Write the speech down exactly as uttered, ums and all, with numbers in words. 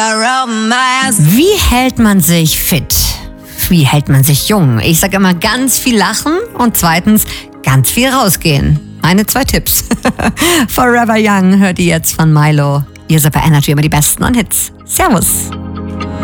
Wie hält man sich fit? Wie hält man sich jung? Ich sage immer, ganz viel lachen und zweitens ganz viel rausgehen. Meine zwei Tipps. Forever Young hört ihr jetzt von Milo. Ihr seid bei Energy immer die Besten und Hits. Servus.